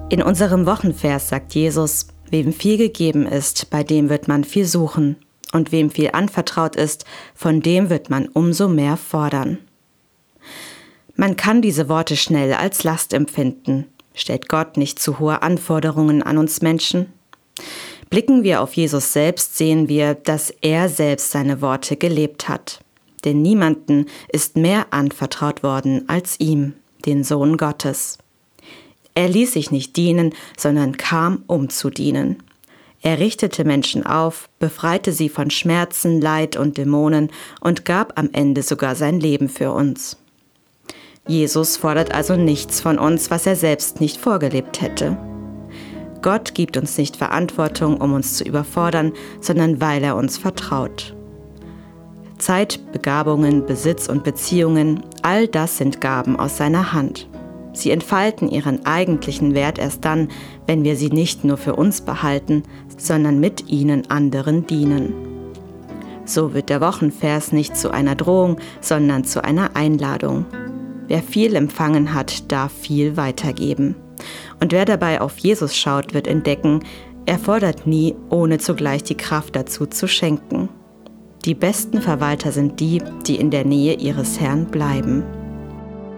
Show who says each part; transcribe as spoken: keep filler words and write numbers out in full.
Speaker 1: In unserem Wochenvers sagt Jesus, wem viel gegeben ist, bei dem wird man viel suchen. Und wem viel anvertraut ist, von dem wird man umso mehr fordern. Man kann diese Worte schnell als Last empfinden. Stellt Gott nicht zu hohe Anforderungen an uns Menschen? Blicken wir auf Jesus selbst, sehen wir, dass er selbst seine Worte gelebt hat. Denn niemanden ist mehr anvertraut worden als ihm, den Sohn Gottes. Er ließ sich nicht dienen, sondern kam, um zu dienen. Er richtete Menschen auf, befreite sie von Schmerzen, Leid und Dämonen und gab am Ende sogar sein Leben für uns. Jesus fordert also nichts von uns, was er selbst nicht vorgelebt hätte. Gott gibt uns nicht Verantwortung, um uns zu überfordern, sondern weil er uns vertraut. Zeit, Begabungen, Besitz und Beziehungen, all das sind Gaben aus seiner Hand. Sie entfalten ihren eigentlichen Wert erst dann, wenn wir sie nicht nur für uns behalten, sondern mit ihnen anderen dienen. So wird der Wochenvers nicht zu einer Drohung, sondern zu einer Einladung. Wer viel empfangen hat, darf viel weitergeben. Und wer dabei auf Jesus schaut, wird entdecken, er fordert nie, ohne zugleich die Kraft dazu zu schenken. Die besten Verwalter sind die, die in der Nähe ihres Herrn bleiben.